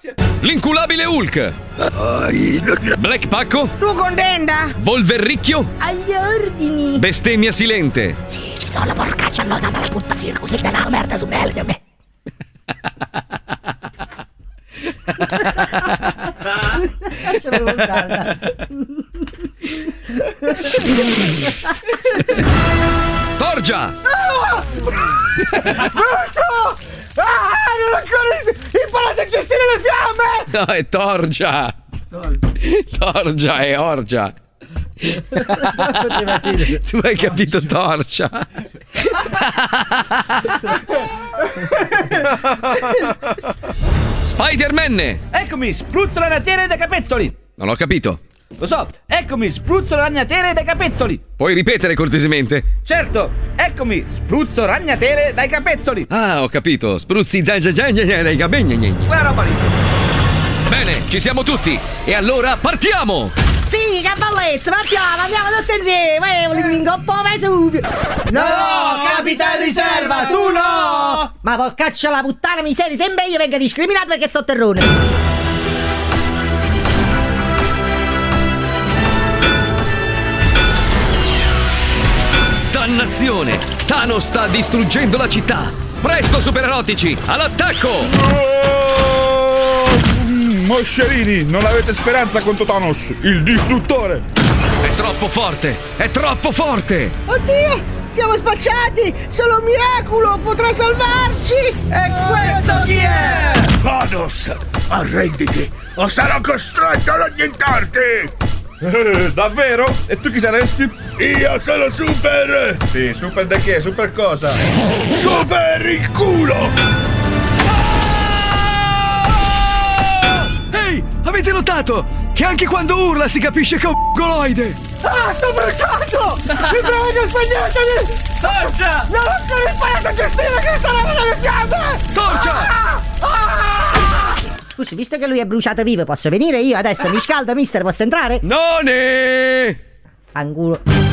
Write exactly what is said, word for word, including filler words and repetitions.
grazie. L'inculabile Hulk. Black Pacco. Tu contenta? Volverricchio. Agli ordini. Bestemmia silente. Sì, ci sono la porcaccia, no, ma la puttana così c'è la merda su me, me. Ce l'avevo calda. Torgia. Ah! Brutto! Ah, non ho ancora imparato a gestire le fiamme! No, è Torgia. Torgia è Orgia. Tu hai capito Torcia? Spider-Man. Eccomi, spruzzo la ragnatela dai capezzoli. Non ho capito. Lo so, eccomi, spruzzo la ragnatela dai capezzoli. Puoi ripetere cortesemente? Certo, eccomi, spruzzo ragnatele dai capezzoli. Ah, ho capito. Spruzzi zangiagagna dai capegni. Quella roba lì. Bene, ci siamo tutti. E allora partiamo. Sì, che bellezza, partiamo, andiamo tutti insieme. Eh, vinco un po' Vesuvio. No, capita in riserva, tu no! Ma porcaccia la puttana miseria, sembra io venga discriminato perché so terrone. Dannazione! Thanos sta distruggendo la città! Presto, supererotici, all'attacco! Oh! Mm, moscerini, non avete speranza contro Thanos, il distruttore! È troppo forte! È troppo forte! Oddio, siamo spacciati! Solo un miracolo potrà salvarci! E questo chi è? Thanos, arrenditi o sarò costretto ad annientarti! Eh, davvero? E tu chi saresti? Io sono super! Sì, super da che? Super cosa? Super il culo! Ehi, avete notato che anche quando urla si capisce che è un goloide? Ah, sto bruciando! Mi prego, spegnetevi! Torcia! Non ho ancora imparato a gestire questa roba delle fiamme! Torcia! Ah! Ah! Scusi, visto che lui è bruciato vivo, posso venire io adesso? Mi scaldo, mister, posso entrare? Non è... Fanculo.